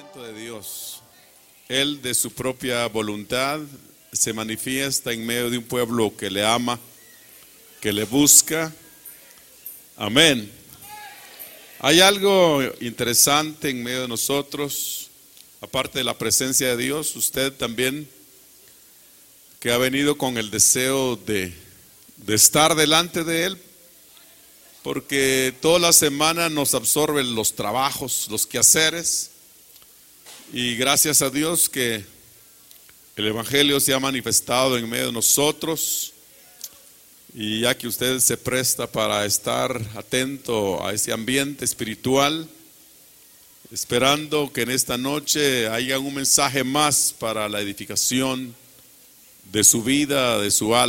Santo de Dios. Él de su propia voluntad se manifiesta en medio de un pueblo que le ama, que le busca. Amén. Hay algo interesante en medio de nosotros, aparte de la presencia de Dios, usted también que ha venido con el deseo de estar delante de Él, porque toda la semana nos absorben los trabajos, los quehaceres, y gracias a Dios que el Evangelio se ha manifestado en medio de nosotros, y ya que usted se presta para estar atento a ese ambiente espiritual, esperando que en esta noche haya un mensaje más para la edificación de su vida, de su alma.